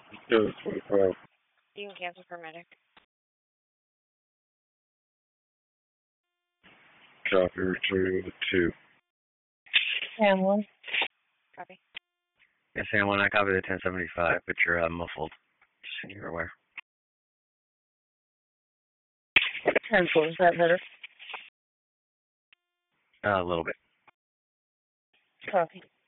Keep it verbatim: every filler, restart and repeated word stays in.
Two twenty-five. You can cancel for medic. Copy, returning to two. Sam one. Copy. Yeah, Sam one, I copy the ten seventy-five, but you're uh, muffled. Just so you're aware. ten four, is that better? Uh, a little bit. Copy.